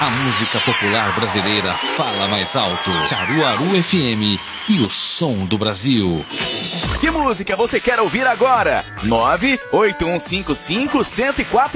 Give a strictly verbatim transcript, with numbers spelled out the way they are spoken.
A música popular brasileira fala mais alto. Caruaru F M e o som do Brasil. Que música você quer ouvir agora? nove oito um cinco cinco um zero quatro